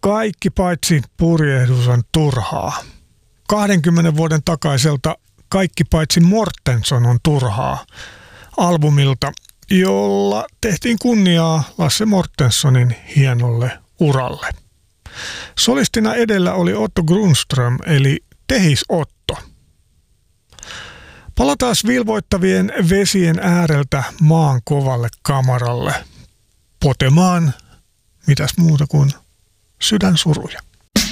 Kaikki paitsi purjehdus on turhaa. 20 vuoden takaiselta Kaikki paitsi Mortenson on turhaa albumilta, jolla tehtiin kunniaa Lasse Mortensonin hienolle uralle. Solistina edellä oli Otto Grundström eli Tehis Otto. Palataan vilvoittavien vesien ääreltä maan kovalle kamaralle. Potemaan mitäs muuta kuin sydänsuruja.